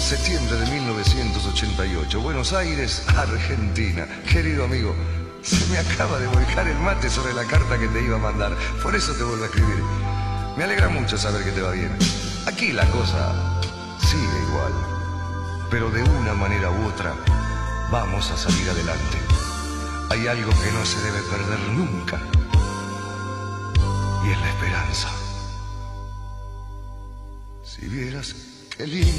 septiembre de 1988, Buenos Aires, Argentina. Querido amigo, se me acaba de volcar el mate sobre la carta que te iba a mandar. Por eso te vuelvo a escribir. Me alegra mucho saber que te va bien. Aquí la cosa sigue igual, pero de una manera u otra vamos a salir adelante. Hay algo que no se debe perder nunca, y es la esperanza. Si vieras qué lindo